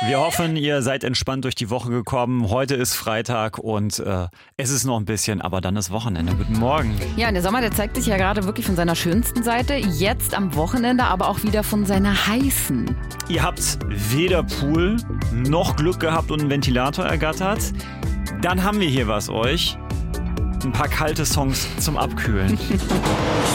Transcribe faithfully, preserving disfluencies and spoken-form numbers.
Wir hoffen, ihr seid entspannt durch die Woche gekommen. Heute ist Freitag und äh, es ist noch ein bisschen, aber dann ist Wochenende. Guten Morgen. Ja, und der Sommer, der zeigt sich ja gerade wirklich von seiner schönsten Seite. Jetzt am Wochenende aber auch wieder von seiner heißen. Ihr habt weder Pool noch Glück gehabt und einen Ventilator ergattert. Dann haben wir hier was euch. Ein paar kalte Songs zum Abkühlen.